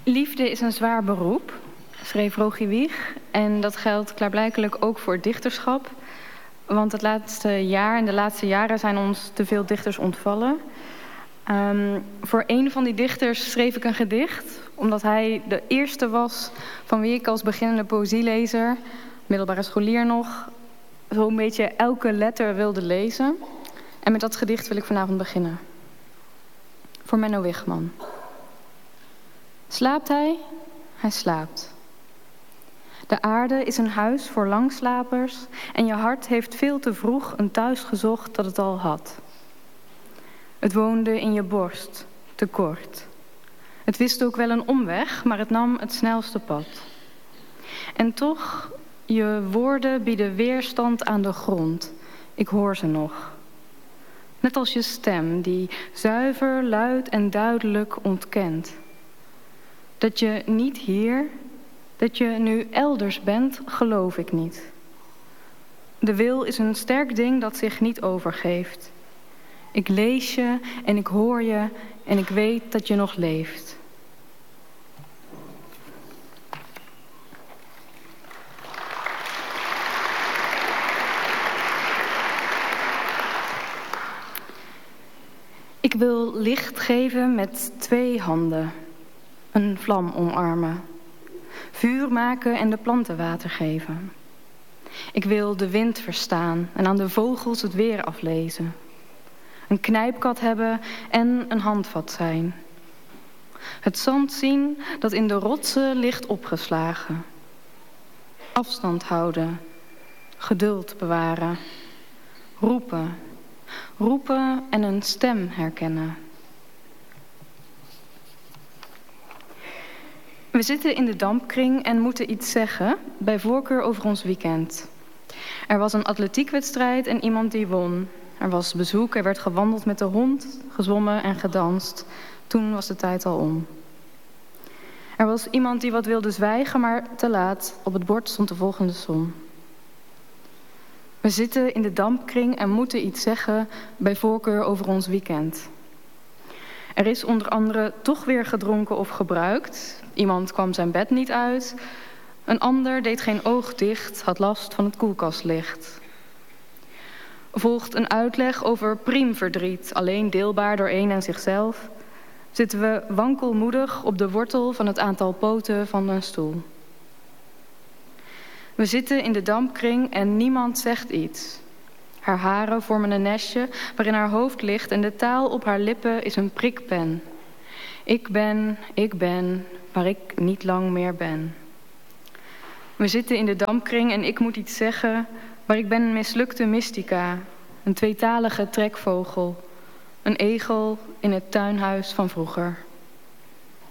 Liefde is een zwaar beroep, schreef Rogi Wieg. En dat geldt klaarblijkelijk ook voor het dichterschap. Want het laatste jaar en de laatste jaren zijn ons te veel dichters ontvallen. Voor een van die dichters schreef ik een gedicht, omdat hij de eerste was van wie ik als beginnende poëzielezer, middelbare scholier nog, zo'n beetje elke letter wilde lezen. En met dat gedicht wil ik vanavond beginnen. Voor Menno Wichman. Slaapt hij? Hij slaapt. De aarde is een huis voor langslapers en je hart heeft veel te vroeg een thuis gezocht dat het al had. Het woonde in je borst, te kort. Het wist ook wel een omweg, maar het nam het snelste pad. En toch, je woorden bieden weerstand aan de grond. Ik hoor ze nog. Net als je stem, die zuiver, luid en duidelijk ontkent. Dat je niet hier, dat je nu elders bent, geloof ik niet. De wil is een sterk ding dat zich niet overgeeft. Ik lees je en ik hoor je en ik weet dat je nog leeft. Ik wil licht geven met 2 handen. Een vlam omarmen. Vuur maken en de planten water geven. Ik wil de wind verstaan en aan de vogels het weer aflezen. Een knijpkat hebben en een handvat zijn. Het zand zien dat in de rotsen ligt opgeslagen. Afstand houden. Geduld bewaren. Roepen. Roepen en een stem herkennen. We zitten in de dampkring en moeten iets zeggen, bij voorkeur over ons weekend. Er was een atletiekwedstrijd en iemand die won. Er was bezoek, er werd gewandeld met de hond, gezwommen en gedanst. Toen was de tijd al om. Er was iemand die wat wilde zwijgen, maar te laat. Op het bord stond de volgende som. We zitten in de dampkring en moeten iets zeggen, bij voorkeur over ons weekend. Er is onder andere toch weer gedronken of gebruikt. Iemand kwam zijn bed niet uit. Een ander deed geen oog dicht, had last van het koelkastlicht. Volgt een uitleg over priemverdriet, alleen deelbaar door één en zichzelf. Zitten we wankelmoedig op de wortel van het aantal poten van een stoel. We zitten in de dampkring en niemand zegt iets. Haar haren vormen een nestje waarin haar hoofd ligt en de taal op haar lippen is een prikpen. Ik ben, waar ik niet lang meer ben. We zitten in de dampkring en ik moet iets zeggen, waar ik ben een mislukte mystica, een tweetalige trekvogel, een egel in het tuinhuis van vroeger.